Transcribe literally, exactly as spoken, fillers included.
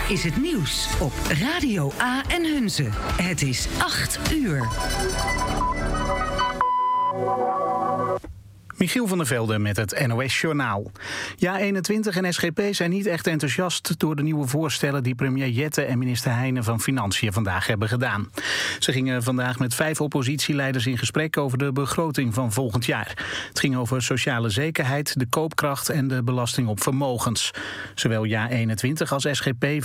is het nieuws op Radio A en Hunze. Het is acht uur. Michiel van der Velde met het N O S-journaal. Ja eenentwintig en S G P zijn niet echt enthousiast door de nieuwe voorstellen die premier Jette en minister Heijnen van Financiën vandaag hebben gedaan. Ze gingen vandaag met vijf oppositieleiders in gesprek over de begroting van volgend jaar. Het ging over sociale zekerheid, de koopkracht en de belasting op vermogens. Zowel Ja eenentwintig als S G P